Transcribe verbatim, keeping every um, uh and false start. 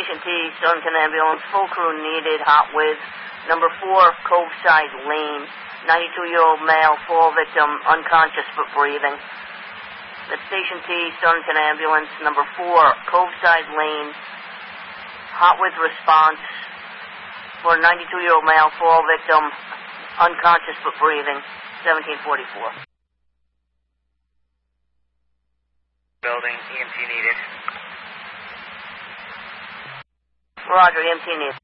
Station T, Stonington Ambulance, full crew needed, hot with number four, Coveside Lane, ninety-two-year-old male, fall victim, unconscious but breathing. At Station T, Stonington Ambulance, number four, Coveside Lane, hot with response for ninety-two-year-old male, fall victim, unconscious but breathing, seventeen forty-four. Building, E M T needed. Roger, E M T needed.